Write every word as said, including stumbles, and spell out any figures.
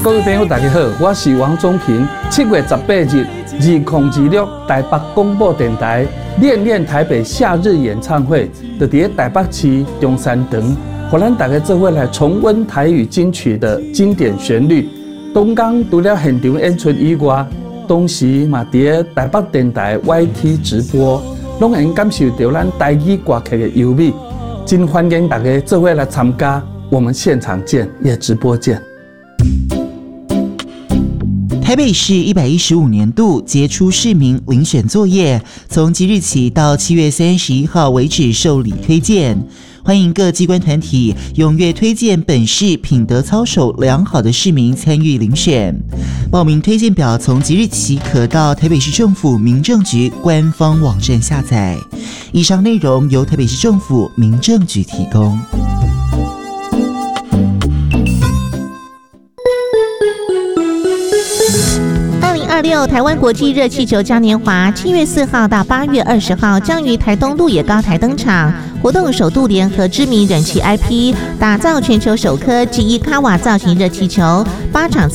各位朋友，大家好，我是王宗平。七月十八日，二零二六台北广播电台练练台北夏日演唱会，就伫台北市中山堂，互咱大家做伙来重温台语金曲的经典旋律。东港除了现场演出以外，同时嘛伫台北电台 Y T 直播，拢会感受到咱台语歌曲的优美。真欢迎大家做伙来参加，我们现场见，也直播见。 台北市一百一十五年度杰出市民遴选作业，从即日起到七月三十一号为止受理推荐。欢迎各机关团体踊跃推荐本市品德操守良好的市民参与遴选。报名推荐表从即日起可到台北市政府民政局官方网站下载。以上内容由台北市政府民政局提供。 二六台湾国际热气球嘉年华七月四号到八月二十号将于台东鹿野高台登场。活动首度联合知名人气 I P， 打造全球首颗 G 一 卡瓦造型热气球，八场